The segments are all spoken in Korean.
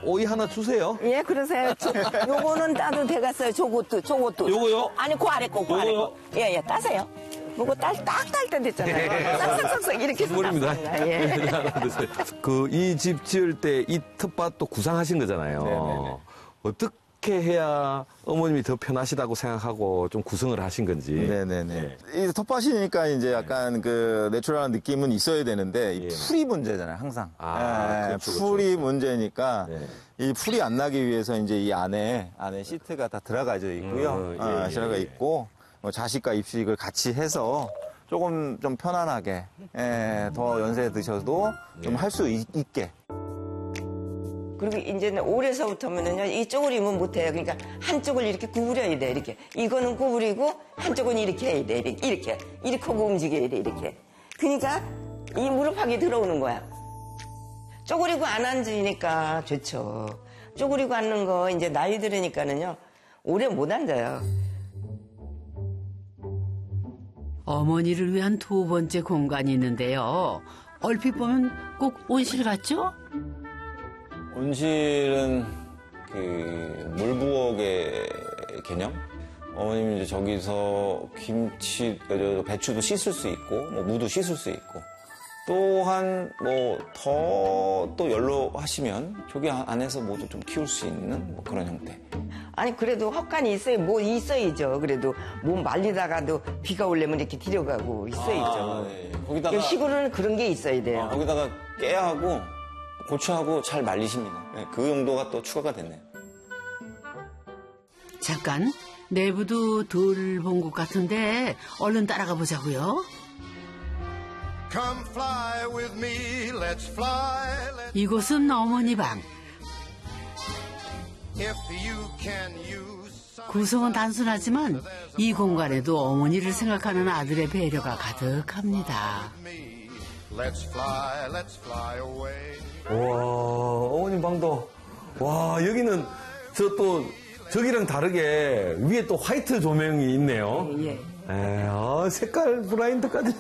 오이 하나 주세요. 예, 그러세요. 요거는 따도 돼갔어요. 저것도. 요거요? 아니, 그 아래 거, 그 아래 거. 예, 따세요. 요거 딱 딸 때 됐잖아요. 싹싹싹싹 이렇게 선물입니다. 예. 이 집 지을 때 이 텃밭도 구상하신 거잖아요. 네네네. 어떻게 해야 어머님이 더 편하시다고 생각하고 좀 구성을 하신 건지. 네네네. 이 텃밭이니까 이제 약간 그 내추럴한 느낌은 있어야 되는데 이 풀이 문제잖아요, 항상. 그렇죠, 풀이 그렇죠. 문제니까 네. 이 풀이 안 나기 위해서 이제 이 안에 시트가 다 들어가져 있고요. 들어가 있고 뭐 자식과 입식을 같이 해서 조금 좀 편안하게 더 연세 드셔도 좀 할 수 있게. 그리고 이제는 올해서부터면은요, 이 쪼그리면 못해요. 그러니까 한쪽을 이렇게 구부려야 돼, 이렇게. 이거는 구부리고, 한쪽은 이렇게 해야 돼, 이렇게. 이렇게 하고 움직여야 돼, 이렇게. 그러니까 이 무릎팍이 들어오는 거야. 쪼그리고 안 앉으니까 좋죠. 쪼그리고 앉는 거, 이제 나이 들으니까는요, 오래 못 앉아요. 어머니를 위한 두 번째 공간이 있는데요. 얼핏 보면 꼭 온실 같죠? 온실은 그 물부엌의 개념? 어머님이 이제 저기서 김치, 배추도 씻을 수 있고, 뭐 무도 씻을 수 있고, 또한 뭐 더 또 연로하시면 저기 안에서 뭐도 좀 키울 수 있는 뭐 그런 형태. 아니, 그래도 헛간이 있어요. 뭐 있어야죠. 그래도 몸 말리다가도 비가 오려면 이렇게 데려가고 있어야죠. 네. 거기다가 시골은 그런 게 있어야 돼요. 거기다가 깨하고 고추하고 잘 말리십니다. 네, 그 용도가 또 추가가 됐네요. 잠깐 내부도 덜 본 것 같은데 얼른 따라가 보자고요. Come fly with me, let's fly. 이곳은 어머니 방. If you can use 구성은 단순하지만 이 공간에도 어머니를 생각하는 아들의 배려가 가득합니다. me, let's fly away. 와, 어머님 방도. 와, 여기는 저기랑 다르게 위에 또 화이트 조명이 있네요. 예. 색깔 브라인드까지.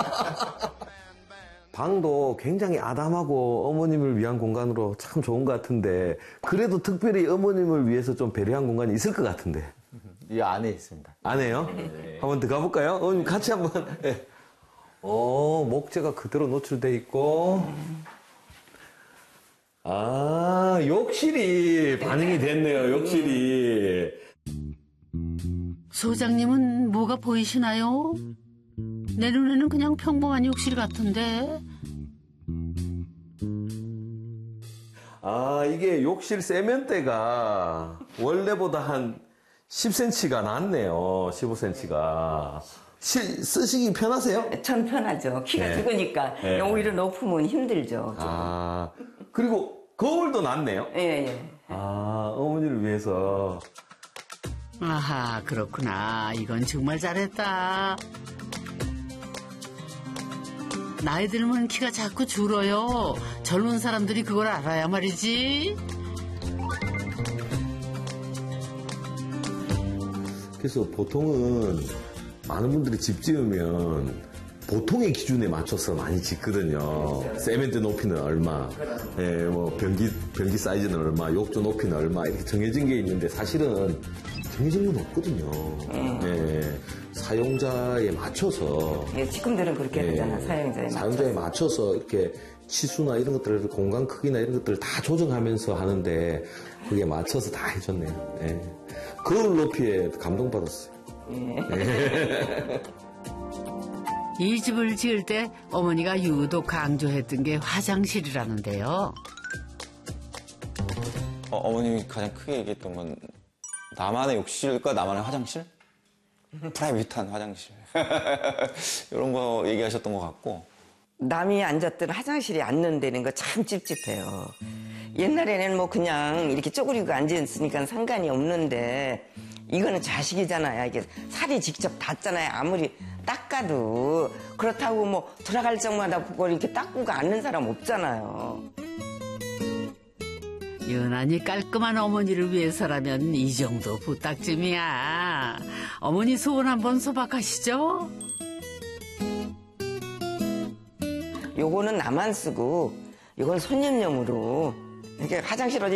방도 굉장히 아담하고 어머님을 위한 공간으로 참 좋은 것 같은데, 그래도 특별히 어머님을 위해서 좀 배려한 공간이 있을 것 같은데. 이 안에 있습니다. 안에요? 한번 들어가 볼까요? 어머님 같이 한번. 네. 목재가 그대로 노출돼 있고. 욕실이 반영이 됐네요, 욕실이. 소장님은 뭐가 보이시나요? 내 눈에는 그냥 평범한 욕실 같은데. 이게 욕실 세면대가 원래보다 한 10cm가 낮네요. 15cm가. 쓰시기 편하세요? 전 편하죠. 키가 네. 작으니까 네. 오히려 높으면 힘들죠. 그리고 거울도 낮네요. 예. 어머니를 위해서. 아하, 그렇구나. 이건 정말 잘했다. 나이 들면 키가 자꾸 줄어요. 젊은 사람들이 그걸 알아야 말이지. 그래서 보통은 많은 분들이 집 지으면 보통의 기준에 맞춰서 많이 짓거든요. 세면대 높이는 얼마, 뭐 변기 사이즈는 얼마, 욕조 높이는 얼마 이렇게 정해진 게 있는데 사실은 정해진 건 없거든요. 사용자에 맞춰서. 지금들은 그렇게 하잖아. 사용자에 맞춰서 이렇게 치수나 이런 것들, 공간 크기나 이런 것들을 다 조정하면서 하는데 거기에 맞춰서 다 해줬네요. 거울 높이에 감동받았어요. 이 집을 지을 때 어머니가 유독 강조했던 게 화장실이라는데요. 어머님이 가장 크게 얘기했던 건 나만의 욕실과 나만의 화장실? 프라이빗한 화장실. 이런 거 얘기하셨던 것 같고. 남이 앉았던 화장실이 앉는다는 거 참 찝찝해요. 옛날에는 뭐 그냥 이렇게 쪼그리고 앉아있으니까 상관이 없는데 이거는 자식이잖아요. 이게 살이 직접 닿잖아요. 아무리 닦아도. 그렇다고 뭐 돌아갈 적마다 그걸 이렇게 닦고 앉는 사람 없잖아요. 유난히 깔끔한 어머니를 위해서라면 이 정도 부탁쯤이야. 어머니 소원 한번 소박하시죠? 요거는 나만 쓰고 이건 손님용으로 이렇게 화장실 어디